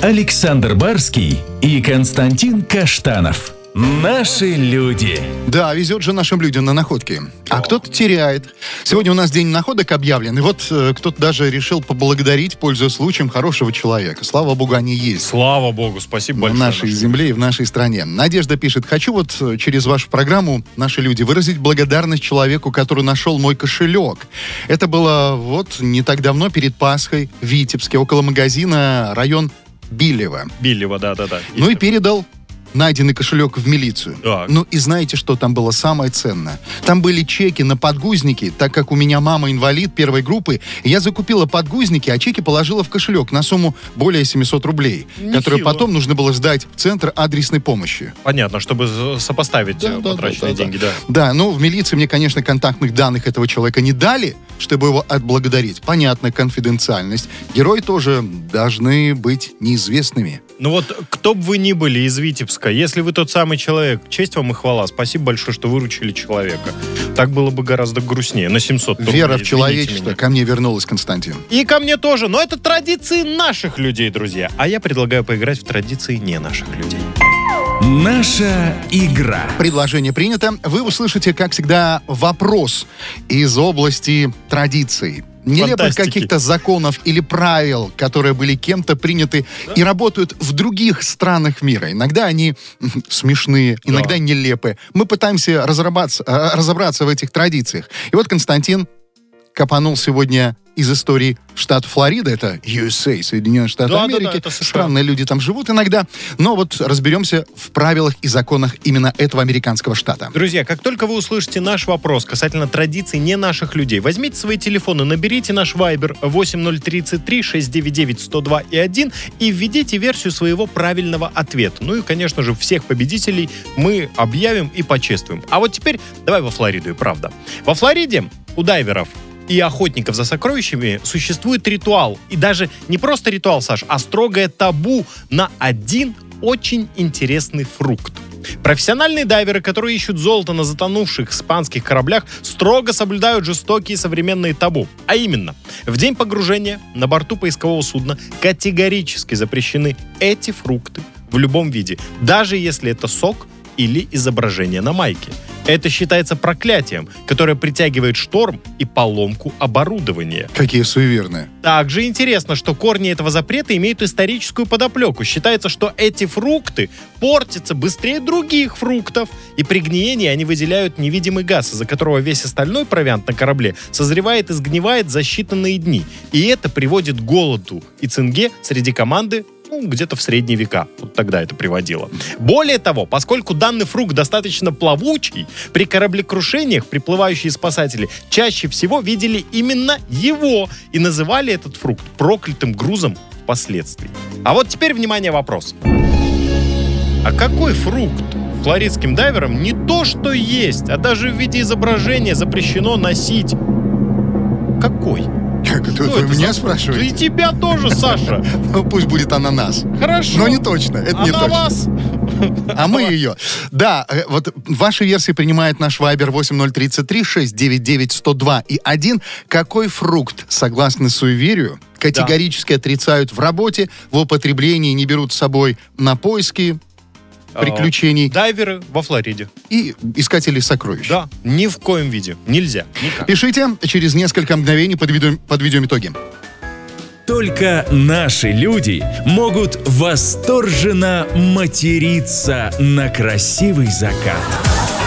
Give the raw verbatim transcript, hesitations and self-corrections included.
Александр Барский и Константин Каштанов. Наши люди. Да, везет же нашим людям на находки. А кто-то теряет. Сегодня у нас день находок объявлен. И вот э, кто-то даже решил поблагодарить, пользуясь случаем, хорошего человека. Слава богу, они есть. Слава богу, спасибо большое. На нашей земле и в нашей стране. Надежда пишет: хочу вот через вашу программу, наши люди, выразить благодарность человеку, который нашел мой кошелек. Это было вот не так давно, перед Пасхой, в Витебске, около магазина, район Билево. Билево, да-да-да. Ну и передал найденный кошелек в милицию. Так. Ну и знаете, что там было самое ценное? Там были чеки на подгузники, так как у меня мама инвалид первой группы, и я закупила подгузники, а чеки положила в кошелек на сумму более семьсот рублей, Нехило. которые потом нужно было сдать в Центр адресной помощи. Понятно, чтобы сопоставить Да, да, потраченные да, да, деньги, да. Да, ну в милиции мне, конечно, контактных данных этого человека не дали, чтобы его отблагодарить. Понятно, конфиденциальность. Герои тоже должны быть неизвестными. Ну вот, кто бы вы ни были из Витебска, если вы тот самый человек, честь вам и хвала. Спасибо большое, что выручили человека. Так было бы гораздо грустнее. На семьсот рублей. Вера в извините человечество меня. ко мне вернулась, Константин. И ко мне тоже. Но это традиции наших людей, друзья. А я предлагаю поиграть в традиции не наших людей. Наша игра. Предложение принято. Вы услышите, как всегда, вопрос из области традиций. Нелепых Фантастики. каких-то законов или правил, которые были кем-то приняты и работают в других странах мира. Иногда они смешные, иногда Да. нелепые. Мы пытаемся разобраться, э, разобраться в этих традициях. И вот Константин копанул сегодня из истории штата Флорида. Это ю эс эй, Соединенные Штаты Да, да, Америки. да, это США. Странные люди там живут иногда. Но вот разберемся в правилах и законах именно этого американского штата. Друзья, как только вы услышите наш вопрос касательно традиций не наших людей, возьмите свои телефоны, наберите наш вайбер восемь ноль тридцать три шестьсот девяносто девять сто два и один и введите версию своего правильного ответа. Ну и, конечно же, всех победителей мы объявим и почествуем. А вот теперь давай во Флориду и правда. Во Флориде у дайверов и охотников за сокровищами существует ритуал. И даже не просто ритуал, Саш, а строгое табу на один очень интересный фрукт. Профессиональные дайверы, которые ищут золото на затонувших испанских кораблях, строго соблюдают жестокие современные табу. А именно, в день погружения на борту поискового судна категорически запрещены эти фрукты в любом виде, даже если это сок или изображение на майке. Это считается проклятием, которое притягивает шторм и поломку оборудования. Какие суеверные. Также интересно, что корни этого запрета имеют историческую подоплеку. Считается, что эти фрукты портятся быстрее других фруктов, и при гниении они выделяют невидимый газ, из-за которого весь остальной провиант на корабле созревает и сгнивает за считанные дни. И это приводит к голоду и цинге среди команды, ну, где-то в средние века. Вот тогда это приводило. Более того, поскольку данный фрукт достаточно плавучий, при кораблекрушениях приплывающие спасатели чаще всего видели именно его и называли этот фрукт проклятым грузом впоследствии. А вот теперь, внимание, вопрос. А какой фрукт флоридским дайверам не то что есть, а даже в виде изображения запрещено носить? Какой? Как это Что вы это меня за- спрашиваете? Да и тебя тоже, Саша. Ну, пусть будет ананас. Хорошо. Но не точно, это А не на точно. вас? А мы ее. Да, э, вот ваши версии принимает наш вайбер восемь ноль тридцать три шестьсот девяносто девять сто два и один. Какой фрукт, согласно суеверию, категорически отрицают в работе, в употреблении, не берут с собой на поиски приключений Дайверы во Флориде. и искатели сокровищ? Да, ни в коем виде. Нельзя. Никак. Пишите, через несколько мгновений подведем, подведем итоги. Только наши люди могут восторженно материться на красивый закат.